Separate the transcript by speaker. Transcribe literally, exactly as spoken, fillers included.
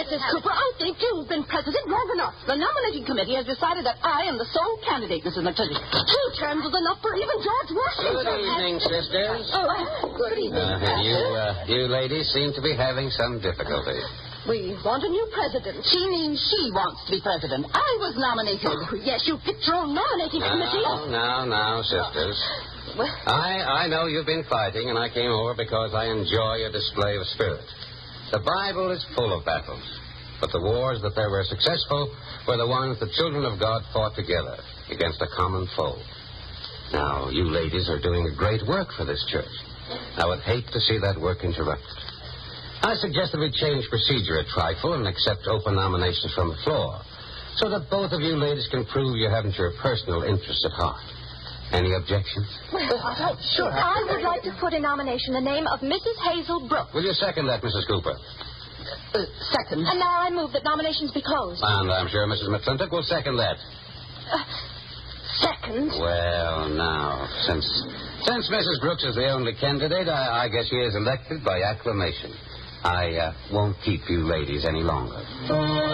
Speaker 1: Missus Cooper, I think you've been president long enough. The nominating committee has decided that I am the sole candidate, Missus McClintock. Two terms is enough for even George Washington.
Speaker 2: Good evening, sisters.
Speaker 1: Oh, good evening.
Speaker 2: Uh, you, uh, you ladies seem to be having some difficulty.
Speaker 1: We want a new president. She means she wants to be president. I was nominated. Yes, you picked your own nominating committee.
Speaker 2: Now, now, now, sisters.
Speaker 1: Well,
Speaker 2: I, I know you've been fighting, and I came over because I enjoy your display of spirit. The Bible is full of battles, but the wars that there were successful were the ones the children of God fought together against a common foe. Now, you ladies are doing a great work for this church. I would hate to see that work interrupted. I suggest that we change procedure a trifle and accept open nominations from the floor, so that both of you ladies can prove you haven't your personal interests at heart. Any objections?
Speaker 1: well, uh, sure.
Speaker 3: I would like to put in nomination the name of Missus Hazel Brooks.
Speaker 2: Will you second that, Missus Cooper?
Speaker 1: Uh, second.
Speaker 3: And now I move that nominations be closed.
Speaker 2: And I'm sure Missus McClintock will second that.
Speaker 3: Uh, second?
Speaker 2: Well, now, since since Missus Brooks is the only candidate, I, I guess she is elected by acclamation. I uh, won't keep you ladies any longer.